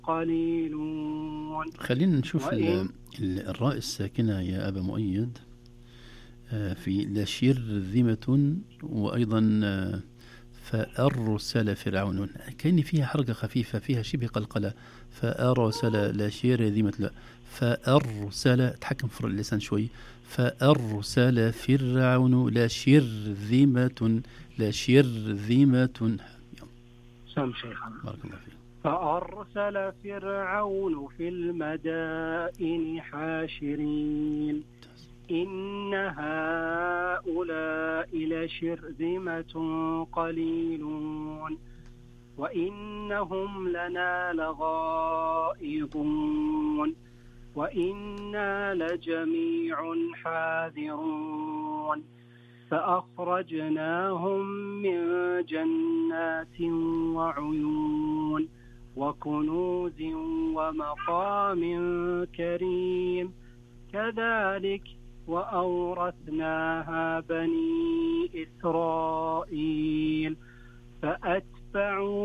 قليلون. خلينا نشوف وإن الراء الساكنة يا أبا مؤيد في لشرذمة، وأيضا فأرسل فرعون، كأن فيها حركة خفيفة، فيها شبه قلقلة. فأرسل لشرذمة، لا، فأرسل، تحكم في اللسان شوي. فأرسل فرعون لشرذمة، لشرذمة. سم شيخنا. بارك الله فيك. فأرسل فرعون في المدائن حاشرين إن هؤلاء لشرذمة قليلون وإنهم لنا لغائظون وإنا لجميع حاذرون فأخرجناهم من جنات وعيون وكنوز ومقام كريم كذلك وأورثناها بني إسرائيل فأتبعوا